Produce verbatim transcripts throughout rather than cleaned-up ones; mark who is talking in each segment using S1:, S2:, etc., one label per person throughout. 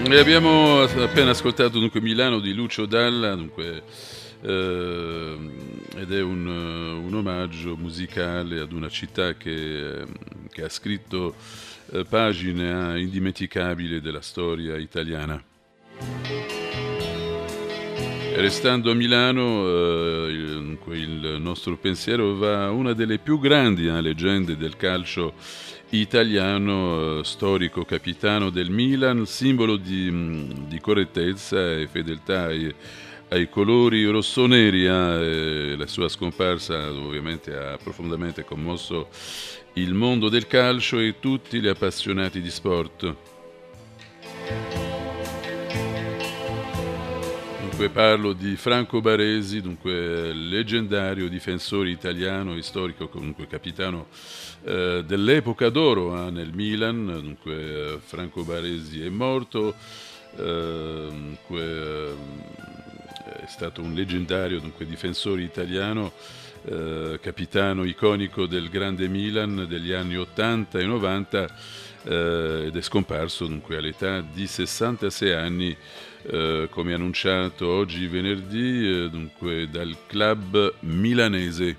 S1: E abbiamo appena ascoltato dunque Milano di Lucio Dalla, dunque, ehm, ed è un, un omaggio musicale ad una città che, che ha scritto eh, pagine eh, indimenticabili della storia italiana. Restando a Milano, eh, il, dunque, il nostro pensiero va a una delle più grandi eh, leggende del calcio italiano, eh, storico capitano del Milan, simbolo di, mh, di correttezza e fedeltà ai, ai colori rossoneri. Eh, la sua scomparsa ovviamente ha profondamente commosso il mondo del calcio e tutti gli appassionati di sport. Dunque parlo di Franco Baresi, dunque leggendario difensore italiano e storico, comunque capitano eh, dell'epoca d'oro eh, nel Milan. Dunque eh, Franco Baresi è morto, eh, dunque, eh, è stato un leggendario dunque, difensore italiano, eh, capitano iconico del grande Milan degli anni ottanta e novanta, eh, ed è scomparso dunque all'età di sessantasei anni. Eh, come annunciato oggi venerdì, eh, dunque dal club milanese.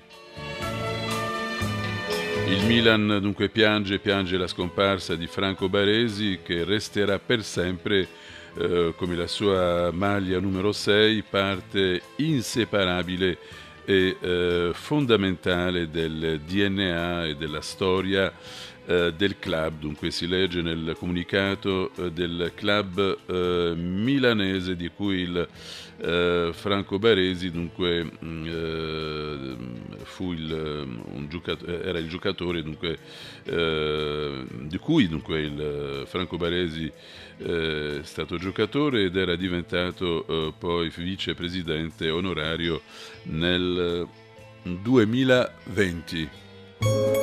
S1: Il Milan dunque piange, piange la scomparsa di Franco Baresi, che resterà per sempre eh, come la sua maglia numero sei, parte inseparabile e eh, fondamentale del D N A e della storia eh, del club. Dunque si legge nel comunicato eh, del club eh, milanese, di cui il eh, Franco Baresi dunque mh, eh, fu il, un giocatore, era il giocatore dunque, eh, di cui dunque il Franco Baresi eh, è stato giocatore ed era diventato eh, poi vicepresidente onorario nel duemilaventi.